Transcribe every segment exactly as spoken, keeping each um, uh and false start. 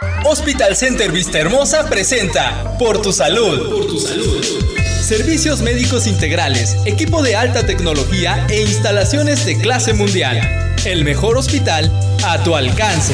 Hospital Center Vista Hermosa presenta Por tu Salud. Por tu Salud. Servicios médicos integrales, equipo de alta tecnología e instalaciones de clase mundial. El mejor hospital a tu alcance.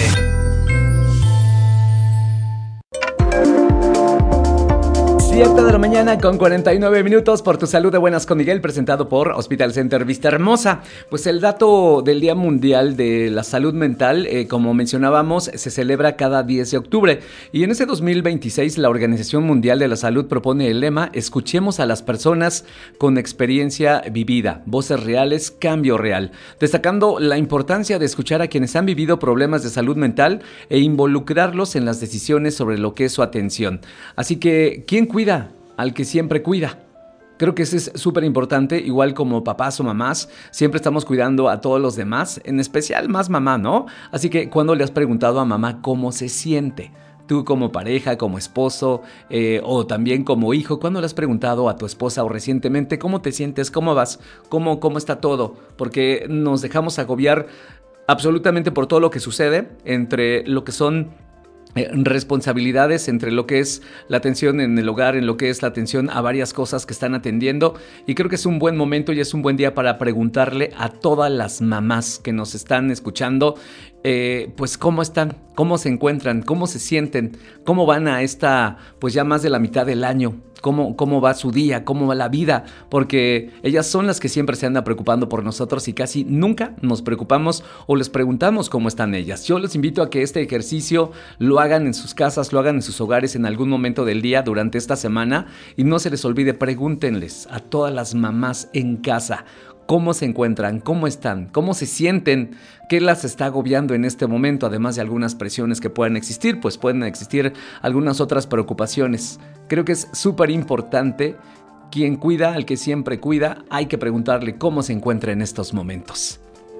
siete de la mañana con cuarenta y nueve minutos. Por tu salud de buenas con Miguel, presentado por Hospital Center Vista Hermosa. Pues el dato del Día Mundial de la Salud Mental, eh, como mencionábamos, se celebra cada diez de octubre. Y en ese dos mil veintiséis la Organización Mundial de la Salud propone el lema: escuchemos a las personas con experiencia vivida, voces reales, cambio real. Destacando la importancia de escuchar a quienes han vivido problemas de salud mental e involucrarlos en las decisiones sobre lo que es su atención. Así que, ¿quién cuida al que siempre cuida? Creo que eso es súper importante, igual como papás o mamás, siempre estamos cuidando a todos los demás, en especial más mamá, ¿no? Así que, ¿cuándo le has preguntado a mamá cómo se siente? Tú como pareja, como esposo eh, o también como hijo, ¿cuándo le has preguntado a tu esposa o recientemente cómo te sientes, cómo vas, cómo, cómo está todo? Porque nos dejamos agobiar absolutamente por todo lo que sucede entre lo que son responsabilidades, entre lo que es la atención en el hogar, en lo que es la atención a varias cosas que están atendiendo, y creo que es un buen momento y es un buen día para preguntarle a todas las mamás que nos están escuchando, eh, pues cómo están, cómo se encuentran, cómo se sienten, cómo van a esta, pues ya más de la mitad del año. Cómo, cómo va su día, cómo va la vida, porque ellas son las que siempre se andan preocupando por nosotros y casi nunca nos preocupamos o les preguntamos cómo están ellas. Yo les invito a que este ejercicio lo hagan en sus casas, lo hagan en sus hogares en algún momento del día durante esta semana, y no se les olvide, pregúntenles a todas las mamás en casa cómo se encuentran, cómo están, cómo se sienten, qué las está agobiando en este momento, además de algunas presiones que puedan existir, pues pueden existir algunas otras preocupaciones. Creo que es súper importante, quien cuida al que siempre cuida, hay que preguntarle cómo se encuentra en estos momentos.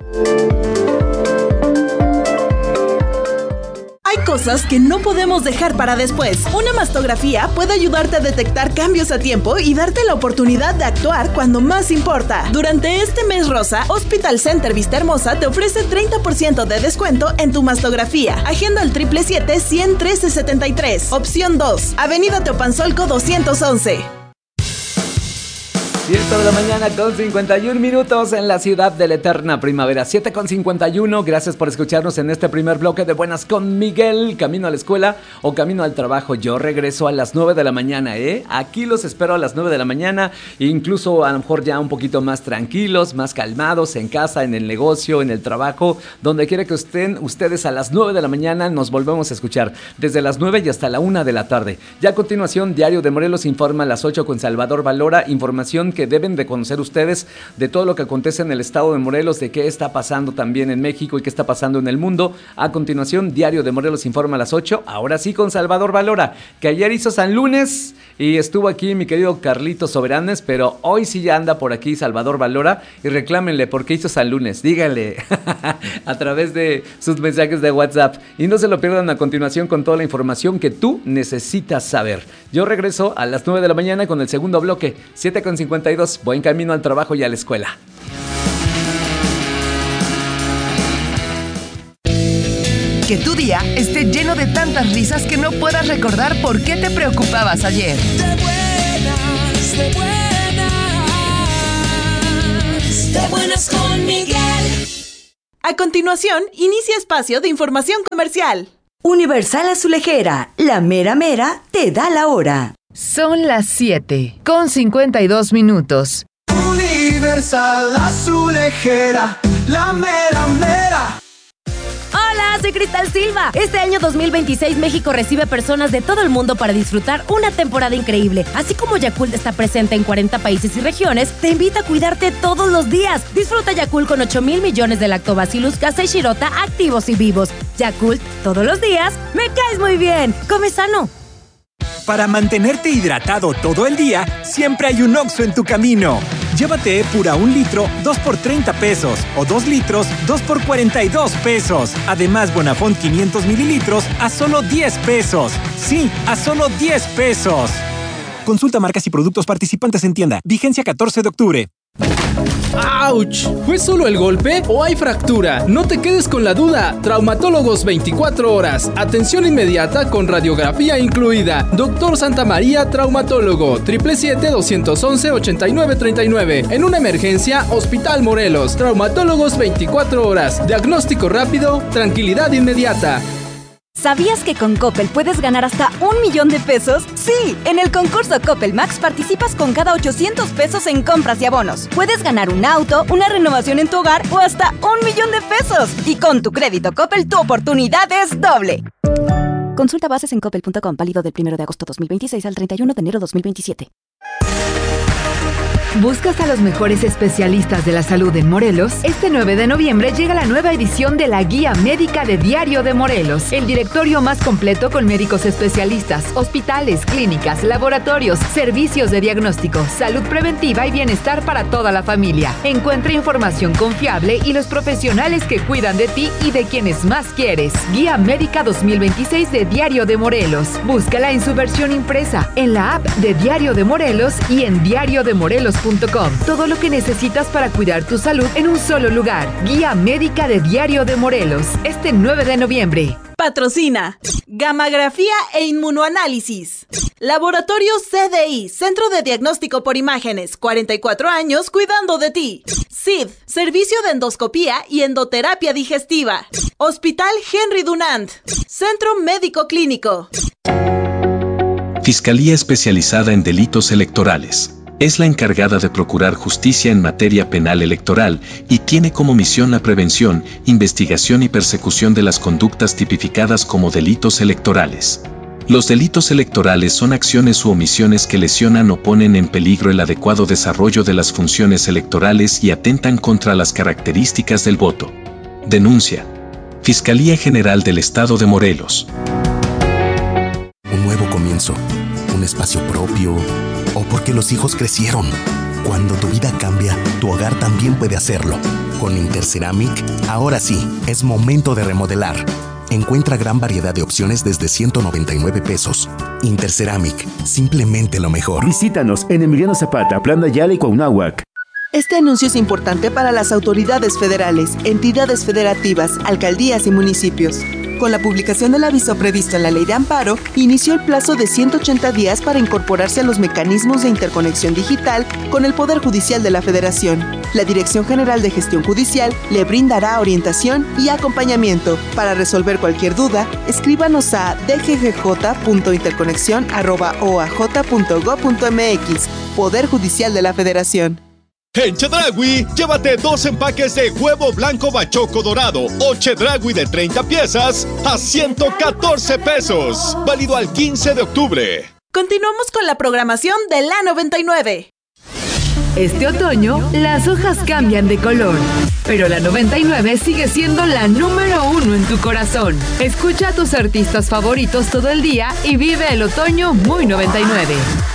Hay cosas que no podemos dejar para después. Una mastografía puede ayudarte a detectar cambios a tiempo y darte la oportunidad de actuar cuando más importa. Durante este mes rosa, Hospital Center Vista Hermosa te ofrece treinta por ciento de descuento en tu mastografía. Agenda al siete siete siete, cien, trece setenta y tres. Opción dos, Avenida Teopanzolco doscientos once. siete de la mañana con cincuenta y un minutos en la ciudad de la eterna primavera. siete con cincuenta y uno. Gracias por escucharnos en este primer bloque de Buenas con Miguel. Camino a la escuela o camino al trabajo. Yo regreso a las nueve de la mañana, ¿eh? Aquí los espero a las nueve de la mañana. Incluso a lo mejor ya un poquito más tranquilos, más calmados en casa, en el negocio, en el trabajo. Donde quiera que estén ustedes, a las nueve de la mañana nos volvemos a escuchar. Desde las nueve y hasta la una de la tarde. Ya a continuación, Diario de Morelos informa a las ocho con Salvador Valora. Información que deben de conocer ustedes de todo lo que acontece en el estado de Morelos, de qué está pasando también en México y qué está pasando en el mundo. A continuación, Diario de Morelos informa a las ocho, ahora sí con Salvador Valora, que ayer hizo San Lunes y estuvo aquí mi querido Carlito Soberanes, pero hoy sí ya anda por aquí Salvador Valora, y reclámenle por qué hizo San Lunes, díganle a través de sus mensajes de WhatsApp, y no se lo pierdan a continuación con toda la información que tú necesitas saber. Yo regreso a las nueve de la mañana con el segundo bloque, siete con cincuenta y dos. Buen camino al trabajo y a la escuela. Que tu día esté lleno de tantas risas que no puedas recordar por qué te preocupabas ayer. De buenas, de buenas, de buenas con Miguel. A continuación, inicia espacio de información comercial. Universal Azulejera, la mera mera te da la hora. Son las siete con cincuenta y dos minutos. Universal Azulejera, la mera mera. Hola, soy Cristal Silva. Este año dos mil veintiséis México recibe personas de todo el mundo para disfrutar una temporada increíble. Así como Yakult está presente en cuarenta países y regiones, te invita a cuidarte todos los días. Disfruta Yakult con ocho mil millones de Lactobacillus casei shirota activos y vivos. Yakult, todos los días, me caes muy bien. Come sano. Para mantenerte hidratado todo el día, siempre hay un Oxxo en tu camino. Llévate Epura un litro, dos por treinta pesos. O dos litros, dos por cuarenta y dos pesos. Además, Bonafont quinientos mililitros a solo diez pesos. Sí, a solo diez pesos. Consulta marcas y productos participantes en tienda. Vigencia catorce de octubre. ¡Auch! ¿Fue solo el golpe o hay fractura? No te quedes con la duda. Traumatólogos veinticuatro horas. Atención inmediata con radiografía incluida. Doctor Santa María, traumatólogo. siete siete siete, dos once, ochenta y nueve treinta y nueve. En una emergencia, Hospital Morelos. Traumatólogos veinticuatro horas. Diagnóstico rápido, tranquilidad inmediata. ¿Sabías que con Coppel puedes ganar hasta un millón de pesos? Sí, en el concurso Coppel Max participas con cada ochocientos pesos en compras y abonos. Puedes ganar un auto, una renovación en tu hogar o hasta un millón de pesos. Y con tu crédito Coppel, tu oportunidad es doble. Consulta bases en coppel punto com, válido del primero de agosto dos mil veintiséis al treinta y uno de enero dos mil veintisiete. ¿Buscas a los mejores especialistas de la salud en Morelos? Este nueve de noviembre llega la nueva edición de la Guía Médica de Diario de Morelos, el directorio más completo con médicos especialistas, hospitales, clínicas, laboratorios, servicios de diagnóstico, salud preventiva y bienestar para toda la familia. Encuentra información confiable y los profesionales que cuidan de ti y de quienes más quieres. Guía Médica dos mil veintiséis de Diario de Morelos. Búscala en su versión impresa, en la app de Diario de Morelos y en diario de morelos punto com. Todo lo que necesitas para cuidar tu salud en un solo lugar. Guía Médica de Diario de Morelos. Este nueve de noviembre. Patrocina Gammagrafía e Inmunoanálisis. Laboratorio C D I, Centro de Diagnóstico por Imágenes, cuarenta y cuatro años cuidando de ti. S I D, Servicio de Endoscopía y Endoterapia Digestiva. Hospital Henry Dunant, Centro Médico Clínico. Fiscalía especializada en delitos electorales. Es la encargada de procurar justicia en materia penal electoral y tiene como misión la prevención, investigación y persecución de las conductas tipificadas como delitos electorales. Los delitos electorales son acciones u omisiones que lesionan o ponen en peligro el adecuado desarrollo de las funciones electorales y atentan contra las características del voto. Denuncia. Fiscalía General del Estado de Morelos. Un nuevo comienzo, un espacio propio, o porque los hijos crecieron. Cuando tu vida cambia, tu hogar también puede hacerlo. Con Interceramic, ahora sí, es momento de remodelar. Encuentra gran variedad de opciones desde ciento noventa y nueve pesos. Interceramic, simplemente lo mejor. Visítanos en Emiliano Zapata, Plan Ayala y Cuauhnáhuac. Este anuncio es importante para las autoridades federales, entidades federativas, alcaldías y municipios. Con la publicación del aviso previsto en la Ley de Amparo, inició el plazo de ciento ochenta días para incorporarse a los mecanismos de interconexión digital con el Poder Judicial de la Federación. La Dirección General de Gestión Judicial le brindará orientación y acompañamiento. Para resolver cualquier duda, escríbanos a d g g j punto interconexión arroba o a j punto gob punto m x. Poder Judicial de la Federación. En Chedraui, llévate dos empaques de huevo blanco bachoco dorado o Chedraui de treinta piezas a ciento catorce pesos. Válido al quince de octubre. Continuamos con la programación de la noventa y nueve. Este otoño, las hojas cambian de color, pero la noventa y nueve sigue siendo la número uno en tu corazón. Escucha a tus artistas favoritos todo el día y vive el otoño muy noventa y nueve.